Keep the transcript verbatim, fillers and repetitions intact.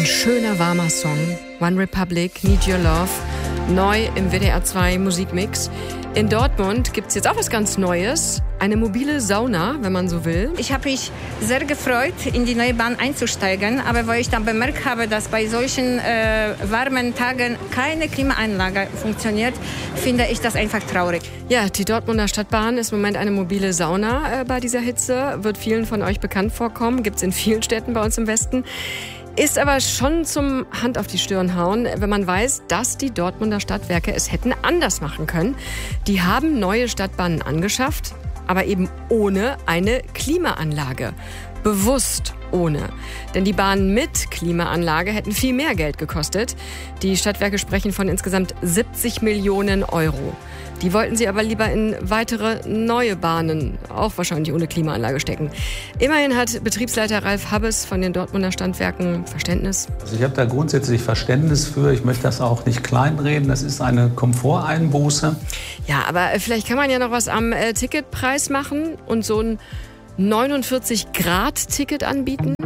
Ein schöner, warmer Song. One Republic, Need Your Love. Neu im W D R zwei Musikmix. In Dortmund gibt es jetzt auch was ganz Neues. Eine mobile Sauna, wenn man so will. Ich habe mich sehr gefreut, in die neue Bahn einzusteigen. Aber weil ich dann bemerkt habe, dass bei solchen äh, warmen Tagen keine Klimaanlage funktioniert, finde ich das einfach traurig. Ja, die Dortmunder Stadtbahn ist im Moment eine mobile Sauna äh, bei dieser Hitze. Wird vielen von euch bekannt vorkommen. Gibt es in vielen Städten bei uns im Westen. Ist aber schon zum Hand auf die Stirn hauen, wenn man weiß, dass die Dortmunder Stadtwerke es hätten anders machen können. Die haben neue Stadtbahnen angeschafft, aber eben ohne eine Klimaanlage. Bewusst ohne. Denn die Bahnen mit Klimaanlage hätten viel mehr Geld gekostet. Die Stadtwerke sprechen von insgesamt siebzig Millionen Euro. Die wollten sie aber lieber in weitere neue Bahnen, auch wahrscheinlich ohne Klimaanlage, stecken. Immerhin hat Betriebsleiter Ralf Habbes von den Dortmunder Stadtwerken Verständnis. Also ich habe da grundsätzlich Verständnis für. Ich möchte das auch nicht kleinreden. Das ist eine Komforteinbuße. Ja, aber vielleicht kann man ja noch was am äh, Ticketpreis machen und so ein neunundvierzig Grad Ticket anbieten.